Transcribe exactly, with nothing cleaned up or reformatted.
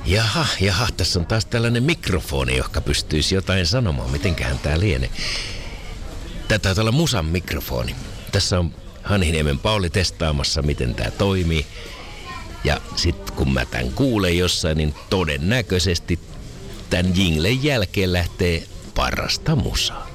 Jaha, jaha, tässä on taas tällainen mikrofoni, joka pystyisi jotain sanomaan. Mitenköhän tää lienee? Tää taitaa olla musan mikrofoni. Tässä on Hanhiniemen Pauli testaamassa, miten tää toimii. Ja sit kun mä tän kuulen jossain, niin todennäköisesti tän jinglen jälkeen lähtee parasta musaa.